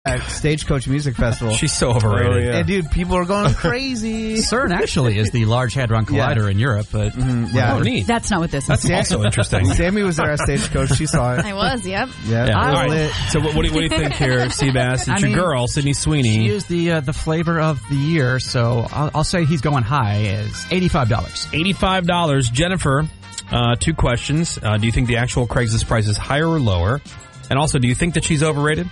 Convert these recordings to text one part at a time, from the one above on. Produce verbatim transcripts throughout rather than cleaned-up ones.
at Stagecoach Music Festival. She's so overrated. Oh, yeah. And dude, people are going crazy. CERN actually is the Large Hadron Collider Yeah. in Europe, but mm-hmm. yeah, oh, neat. That's not what this That's is. also interesting. Sammy was there at Stagecoach. She saw it. I was, yep. Yeah, Yeah. it was All right. lit. So what, what, do you, what do you think here, Seabass? It's I your mean, girl, Sydney Sweeney. She is the uh, the flavor of the year, so I'll, I'll say he's going high as eighty-five dollars. eighty-five dollars. Jennifer, uh, two questions. Uh, do you think the actual Craigslist price is higher or lower? And also, do you think that she's overrated?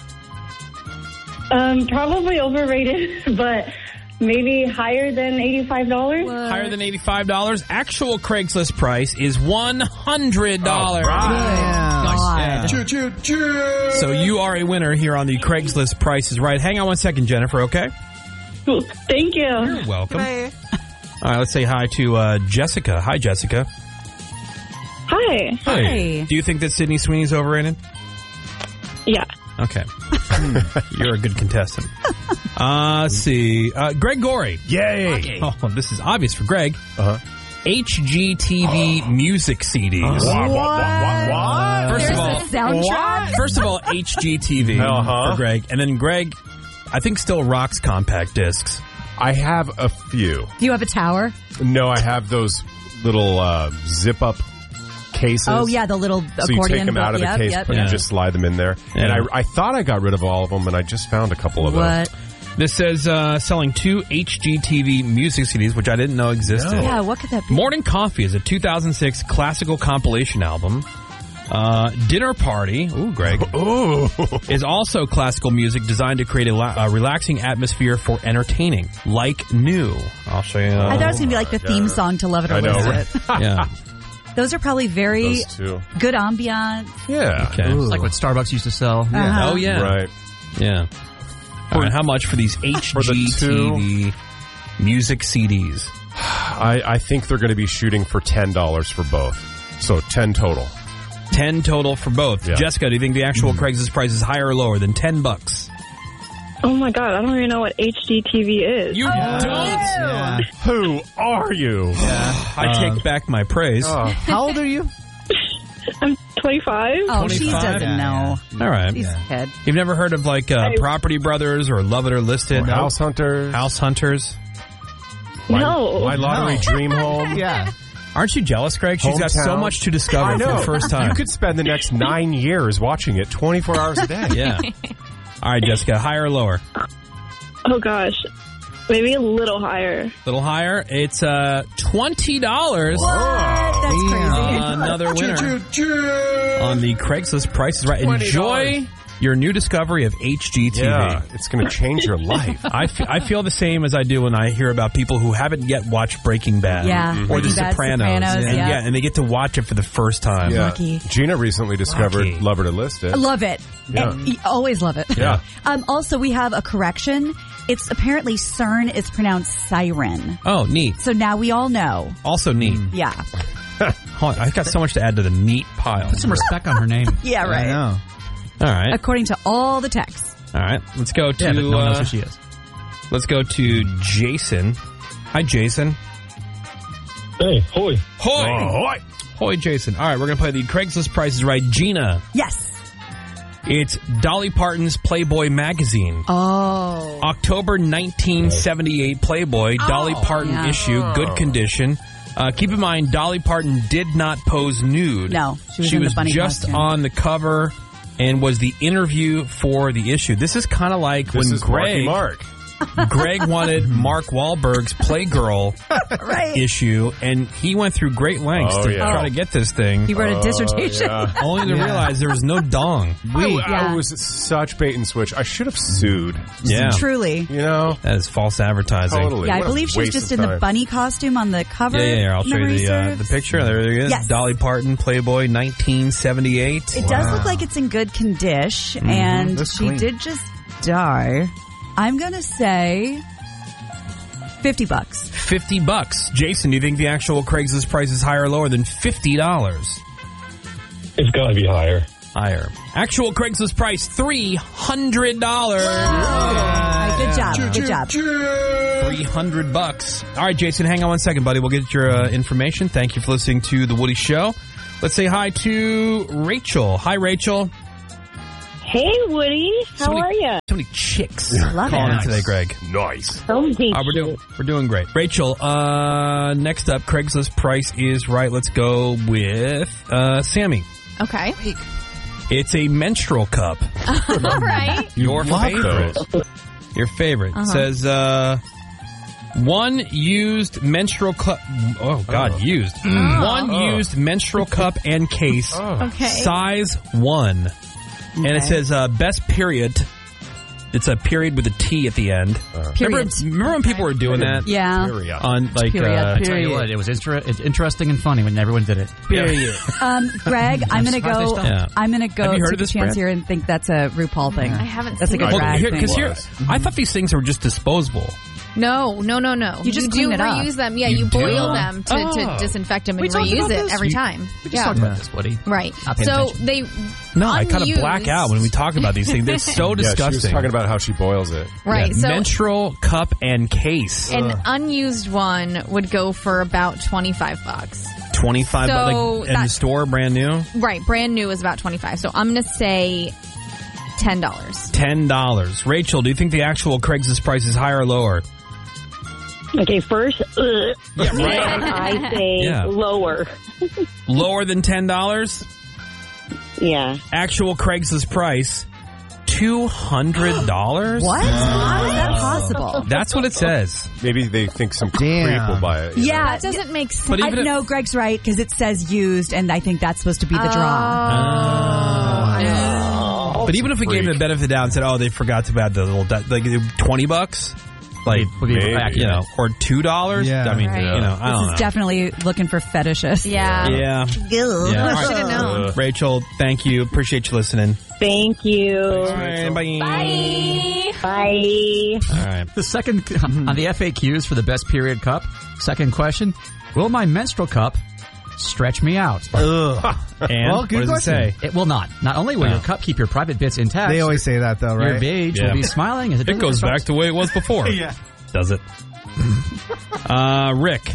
Um, probably overrated, but maybe higher than eighty-five dollars. Higher than eighty-five dollars. Actual Craigslist price is one hundred dollars. God. Choo, choo, choo. So you are a winner here on the Craigslist Price is Right. Hang on one second, Jennifer, okay? Cool. Thank you. You're welcome. All right, let's say hi to uh, Jessica. Hi, Jessica. Hi. Hi. Do you think that Sydney Sweeney's overrated? Yeah. Okay. You're a good contestant. Uh, let's see. Uh, Greg Gorey. Yay. Oh, this is obvious for Greg. Uh-huh. H G T V music C Ds. What? What? What? What? what? First There's of all, a soundtrack? First of all, H G T V Uh-huh. for Greg. And then Greg, I think, still rocks compact discs. I have a few. Do you have a tower? No, I have those little uh, zip-up cases. Oh, yeah, the little So accordion. you take them out of the yep, case, yep, but yeah. you just slide them in there. Yeah. And I, I thought I got rid of all of them, and I just found a couple of them. What? This says uh, selling two H G T V music C Ds, which I didn't know existed. No. Yeah, what could that be? Morning Coffee is a two thousand six classical compilation album. Uh, Dinner Party, ooh, Greg, Ooh. is also classical music designed to create a la- uh, relaxing atmosphere for entertaining, like new. I'll show you. Uh, I thought it was going to be like the theme song to Love It or I know, List It. yeah. Those are probably very Those two. good ambiance. Yeah. Okay. It's like what Starbucks used to sell. Uh-huh. Oh, yeah. Right. Yeah. All right, how much for these H For the G T V music C Ds? I, I think they're going to be shooting for ten dollars for both. So ten total. ten total for both. Yeah. Jessica, do you think the actual Mm. Craigslist price is higher or lower than ten bucks? Oh my God, I don't even know what H G T V is. You don't? Yeah. Who are you? I take back my praise. Oh. How old are you? I'm twenty-five. Oh, she twenty-five? doesn't Yeah, know. All right. She's a kid. You've never heard of like uh, Property Brothers or Love It or List It? Or House Hunters. House Hunters. My, No. My Lottery No. Dream Home. Yeah. Aren't you jealous, Greg? She's got so Hometown. much to discover I know. for the first time. You could spend the next nine years watching it twenty-four hours a day. Yeah. All right, Jessica, higher or lower? Oh gosh. Maybe a little higher. A little higher. It's uh, twenty dollars. What? That's crazy. Another winner on the Craigslist Price is Right. Enjoy your new discovery of H G T V. Yeah, it's going to change your life. I, f- I feel the same as I do when I hear about people who haven't yet watched Breaking Bad Yeah, or The Breaking Bad, Sopranos. Sopranos, and, yeah. yeah, and they get to watch it for the first time. Yeah. Lucky. Gina recently discovered Lucky. Love It or List It. I love it. Yeah. And you always love it. Yeah. Um, also, we have a correction. It's apparently CERN is pronounced siren. Oh, neat. So now we all know. Also neat. Yeah. Hold on, I've got so much to add to the neat pile. Put some respect on her name. Yeah, I right. know. All right. According to all the texts. All right. Let's go to Yeah, but no one knows uh, who she is. let's go to Jason. Hi, Jason. Hey, hoy. Hoy. Oh, Hoy, Jason. All right, we're going to play the Craigslist Price is Right. Gina. Yes. It's Dolly Parton's Playboy magazine. Oh. October nineteen seventy-eight Playboy, Dolly Parton yeah. issue, good condition. Uh, keep in mind, Dolly Parton did not pose nude. No, she was in the bunny just costume. on the cover and was the interview for the issue. This is kind of like This when is Marky Greg Mark. Greg wanted Mark Wahlberg's Playgirl Right. issue, and he went through great lengths Oh, to yeah. try to get this thing, He wrote a Oh, dissertation. yeah. only to realize there was no dong. I, Yeah. I was such bait and switch. I should have sued. Yeah, Truly. You know? that is false advertising. Totally. Yeah, I What a believe she was waste just of in the time. bunny costume on the cover. Yeah, yeah, yeah. I'll show you Memory the uh, serves. the picture. There it is. Yes. Dolly Parton, Playboy, nineteen seventy-eight. It does look like it's in good condition, and Looks she clean. did just die. I'm going to say fifty bucks. Fifty bucks. Jason, do you think the actual Craigslist price is higher or lower than fifty dollars? It's got to be higher. Higher. Actual Craigslist price three hundred dollars. All right, good job. Good job. Three hundred bucks. All right, Jason, hang on one second, buddy. We'll get your uh, information. Thank you for listening to the Woody Show. Let's say hi to Rachel. Hi, Rachel. Hey, Woody. How So many- are you? So many chicks Love calling it. in today, Greg. Nice. So deep. Uh, we're doing we're doing great. Rachel, uh, next up, Craigslist Price is Right. Let's go with uh, Sammy. Okay. It's a menstrual cup. All right. Your Love favorite. those. Your favorite. Uh-huh. Says, uh, one used menstrual cup. Oh, God, Oh. used. Mm. One Oh. used menstrural cup and case. Oh. Okay. Size one. And it Okay. says, uh, best period. It's a period with a T at the end. Remember, Period. remember when people were doing that? Yeah. Period. On, like, Period. uh, I tell you what, it was inter- it's interesting and funny when everyone did it. period. Um, Greg, I'm gonna surprised they go. still- Yeah. I'm gonna go Have you heard take of a this, chance Brad? here and think that's a RuPaul thing. I haven't That's a seen good it. Well, drag here, thing. because here, Was. I thought these things were just disposable. No, no, no, no. You just do clean it up. reuse them. Yeah, You you, do? boil them to, Oh. to disinfect them and We talked reuse about it this? every You- time. We just yeah. talked about this, Woody. Right. Not paying So attention. they No, I kind of unused- black out when we talk about these things. They're so Yeah, she was disgusting. talking about how she boils it. Right. Yeah, So menstrual cup and case. an unused one would go for about twenty-five bucks. twenty-five So bucks like, in the that- store, brand new. Right. Brand new is about twenty-five. So I'm going to say ten dollars. ten dollars. Rachel, do you think the actual Craigslist price is higher or lower? Okay, first, ugh. Yeah, right. And I say Yeah. lower. Lower than ten dollars? Yeah. Actual Craigslist price, two hundred dollars? What? How is that possible? That's what it says. Maybe they think some Damn. creep will buy it. you know? Yeah, That doesn't make sense. But I even if- know Greg's right because it says used, and I think that's supposed to be the Oh. draw. But even if we gave them the benefit of the doubt and said, oh, they forgot to add the little, di- like twenty bucks? Like, Would be Maybe. accurate. you know, or two dollars? Yeah. I mean, Right. you know, I This don't is know. definitely looking for fetishes. Yeah. Yeah. Yeah. All I right. should have known. Rachel, thank you. Appreciate you listening. Thank you. All right, bye. Bye. Bye. All right. The second on the F A Qs for the best period cup. Second question: will my menstrual cup stretch me out? Ugh. And Well, what good does question. it say? It will not. Not only will Oh. your cup keep your private bits intact, They always say that though, your right? beige Yeah. will be smiling as it, It does goes with back to the way it was before. Yeah. Does it? uh, Rick.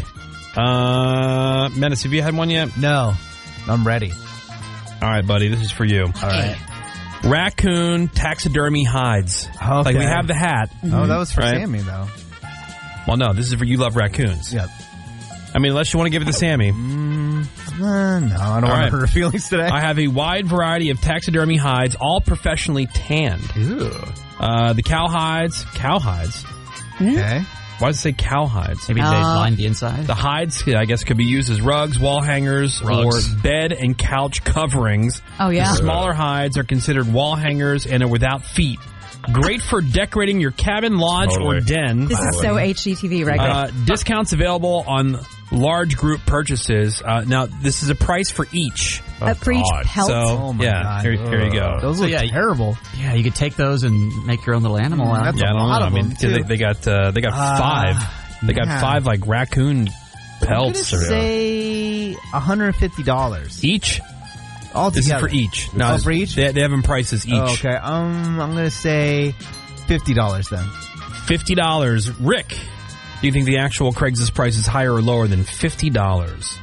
Uh, Menace, have you had one yet? No, I'm ready. All right, buddy. This is for you. All right. Raccoon taxidermy hides. Okay. Like we have the hat. Oh, that was for Right. Sammy though. Well, no, this is for you love raccoons. Yep. I mean, unless you want to give it to Sammy. Uh, no, I don't All want right. to hurt her feelings today. I have a wide variety of taxidermy hides, all professionally tanned. Ew. Uh, the cow hides, cow hides. Okay. Why does it say cow hides? Maybe they Uh, line the inside. The hides, yeah, I guess, could be used as rugs, wall hangers, Rugs. or bed and couch coverings. Oh yeah. The smaller hides are considered wall hangers and are without feet. Great for decorating your cabin, lodge, Totally. or den. This is so H G T V, right? Uh, discounts available on large group purchases. Uh, now, this is a price for each. uh, for each God. pelt. So, Oh, my yeah, God. here, here you go. Those So, look yeah, terrible. Yeah, you could take those and make your own little animal out. That's Yeah, I a don't lot know. I of mean, them, 'cause they, too. they got uh, they got Ah, five. They got yeah. five like raccoon I'm pelts gonna or say one hundred fifty dollars each. all This is together. for each. Oh, this- for each? They, they have them prices each. Oh, okay. Um, I'm gonna say fifty dollars then. Fifty dollars. Rick, do you think the actual Craigslist price is higher or lower than fifty dollars?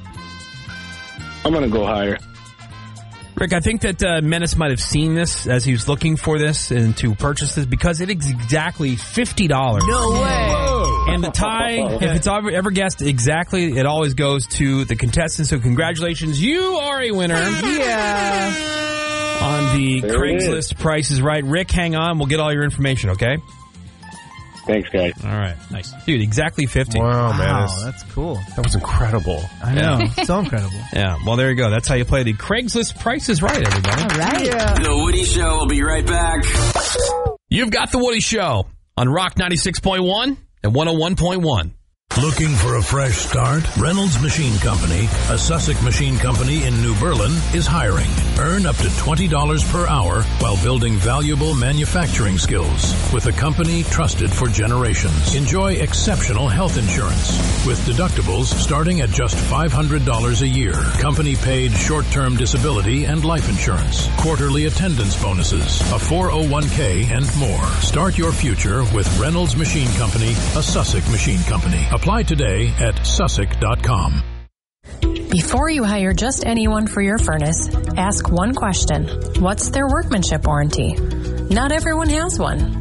I'm going to go higher. Rick, I think that uh, Menace might have seen this as he was looking for this and to purchase this because it is exactly fifty dollars. No way. And the tie, if it's ever, ever guessed exactly, it always goes to the contestant. So congratulations, you are a winner. Yeah. On the There it Craigslist Price is Right. Rick, hang on. We'll get all your information, okay? Thanks, guys. All right. Nice. Dude, exactly fifty. Wow, man. Wow, That's, that's cool. that was incredible. I know. So incredible. Yeah, well, there you go. That's how you play the Craigslist Price is Right, everybody. All right. The Woody Show will be right back. You've got The Woody Show on Rock ninety-six point one and one oh one point one. Looking for a fresh start? Reynolds Machine Company, a Sussex machine company in New Berlin, is hiring. Earn up to twenty dollars per hour while building valuable manufacturing skills with a company trusted for generations. Enjoy exceptional health insurance with deductibles starting at just five hundred dollars a year. Company paid short-term disability and life insurance, quarterly attendance bonuses, a four oh one k, and more. Start your future with Reynolds Machine Company, a Sussex machine company. Apply today at sussex dot com. Before you hire just anyone for your furnace, ask one question. What's their workmanship warranty? Not everyone has one.